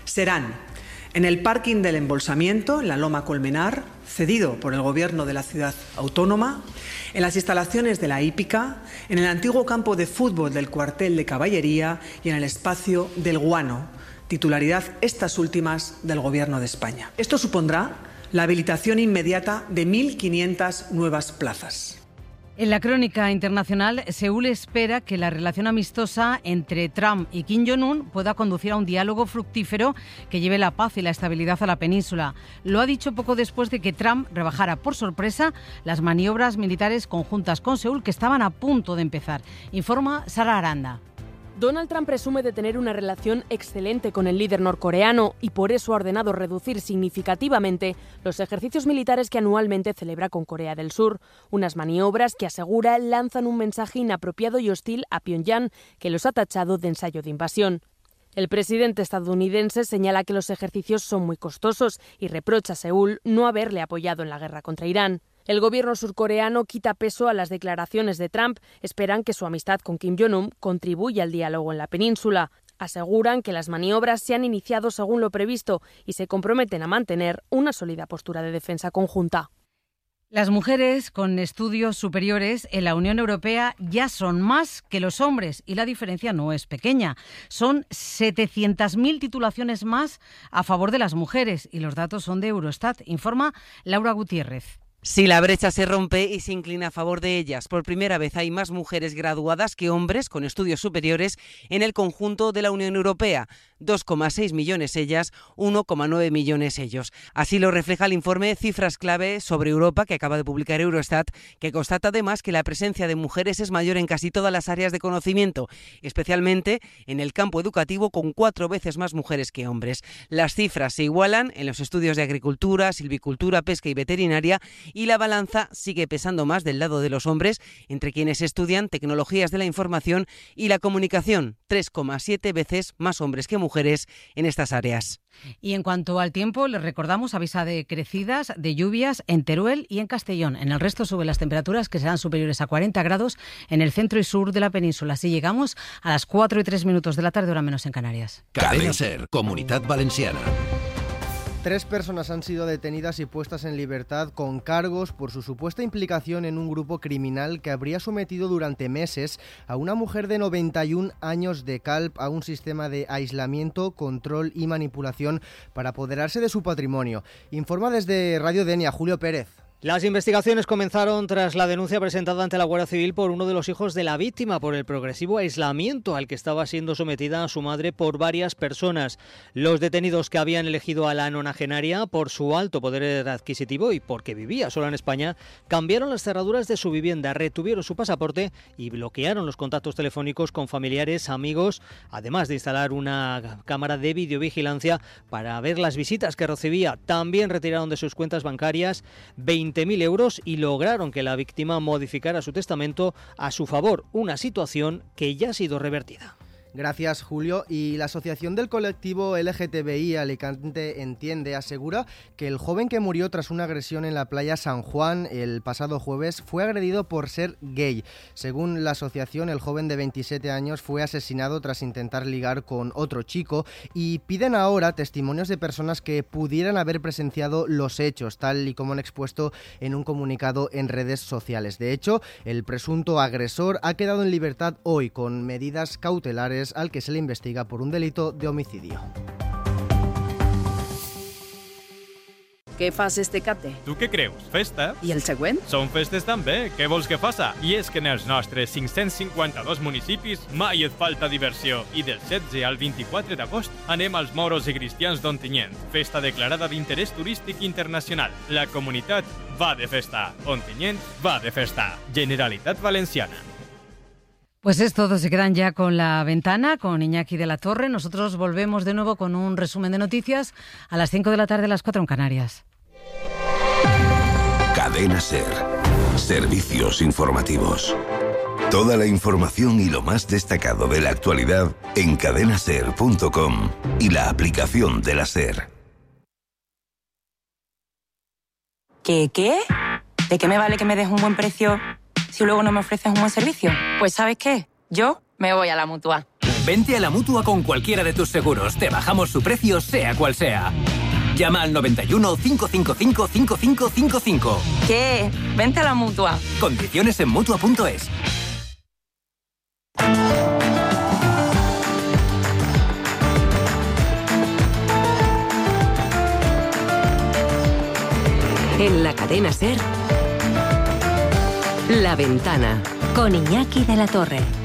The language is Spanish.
serán en el parking del embolsamiento, en la Loma Colmenar, cedido por el Gobierno de la ciudad autónoma, en las instalaciones de la hípica, en el antiguo campo de fútbol del cuartel de caballería y en el espacio del Guano, titularidad estas últimas del Gobierno de España. Esto supondrá la habilitación inmediata de 1.500 nuevas plazas. En la crónica internacional, Seúl espera que la relación amistosa entre Trump y Kim Jong-un pueda conducir a un diálogo fructífero que lleve la paz y la estabilidad a la península. Lo ha dicho poco después de que Trump rebajara por sorpresa las maniobras militares conjuntas con Seúl que estaban a punto de empezar. Informa Sara Aranda. Donald Trump presume de tener una relación excelente con el líder norcoreano y por eso ha ordenado reducir significativamente los ejercicios militares que anualmente celebra con Corea del Sur. Unas maniobras que, asegura, lanzan un mensaje inapropiado y hostil a Pyongyang, que los ha tachado de ensayo de invasión. El presidente estadounidense señala que los ejercicios son muy costosos y reprocha a Seúl no haberle apoyado en la guerra contra Irán. El gobierno surcoreano quita peso a las declaraciones de Trump. Esperan que su amistad con Kim Jong-un contribuya al diálogo en la península. Aseguran que las maniobras se han iniciado según lo previsto y se comprometen a mantener una sólida postura de defensa conjunta. Las mujeres con estudios superiores en la Unión Europea ya son más que los hombres y la diferencia no es pequeña. Son 700.000 titulaciones más a favor de las mujeres y los datos son de Eurostat, informa Laura Gutiérrez. Si la brecha se rompe y se inclina a favor de ellas, por primera vez hay más mujeres graduadas que hombres con estudios superiores en el conjunto de la Unión Europea. 2,6 millones ellas, 1,9 millones ellos. Así lo refleja el informe Cifras Clave sobre Europa que acaba de publicar Eurostat, que constata además que la presencia de mujeres es mayor en casi todas las áreas de conocimiento, especialmente en el campo educativo, con 4 veces más mujeres que hombres. Las cifras se igualan en los estudios de agricultura, silvicultura, pesca y veterinaria, y la balanza sigue pesando más del lado de los hombres, entre quienes estudian tecnologías de la información y la comunicación, 3,7 veces más hombres que mujeres en estas áreas. Y en cuanto al tiempo, les recordamos avisa de crecidas de lluvias en Teruel y en Castellón. En el resto suben las temperaturas, que serán superiores a 40 grados en el centro y sur de la península. Así llegamos a las 4:03 de la tarde, hora menos en Canarias. Cadena SER, Comunitat Valenciana. 3 personas han sido detenidas y puestas en libertad con cargos por su supuesta implicación en un grupo criminal que habría sometido durante meses a una mujer de 91 años de Calp a un sistema de aislamiento, control y manipulación para apoderarse de su patrimonio. Informa desde Radio Denia Julio Pérez. Las investigaciones comenzaron tras la denuncia presentada ante la Guardia Civil por uno de los hijos de la víctima por el progresivo aislamiento al que estaba siendo sometida a su madre por varias personas. Los detenidos, que habían elegido a la nonagenaria por su alto poder adquisitivo y porque vivía sola en España, cambiaron las cerraduras de su vivienda, retuvieron su pasaporte y bloquearon los contactos telefónicos con familiares, amigos, además de instalar una cámara de videovigilancia para ver las visitas que recibía. También retiraron de sus cuentas bancarias 20.000 euros y lograron que la víctima modificara su testamento a su favor, una situación que ya ha sido revertida. Gracias, Julio. Y la asociación del colectivo LGTBI Alicante Entiende asegura que el joven que murió tras una agresión en la playa San Juan el pasado jueves fue agredido por ser gay. Según la asociación, el joven de 27 años fue asesinado tras intentar ligar con otro chico y piden ahora testimonios de personas que pudieran haber presenciado los hechos, tal y como han expuesto en un comunicado en redes sociales. De hecho, el presunto agresor ha quedado en libertad hoy con medidas cautelares al que se le investiga por un delito de homicidio. Què fas este capte? Tu què creus? Festa? I el següent? Són festes també, què vols que faça? I és que en els nostres 552 municipis mai et falta diversió. I del 16 al 24 d'agost anem als Moros i Cristians d'Ontinyent, festa declarada d'interès turístic internacional. La comunitat va de festa. Ontinyent va de festa. Generalitat Valenciana. Pues es todo, se quedan ya con La Ventana, con Iñaki de la Torre. Nosotros volvemos de nuevo con un resumen de noticias a las 5 de la tarde, a las 4 en Canarias. Cadena SER. Servicios informativos. Toda la información y lo más destacado de la actualidad en cadenaser.com y la aplicación de la SER. ¿Qué? ¿De qué me vale que me des un buen precio si luego no me ofreces un buen servicio? Pues ¿sabes qué? Yo me voy a la Mutua. Vente a la Mutua con cualquiera de tus seguros. Te bajamos su precio, sea cual sea. Llama al 91 555 5555. ¿Qué? Vente a la Mutua. Condiciones en Mutua.es. En la cadena SER, La Ventana, con Iñaki de la Torre.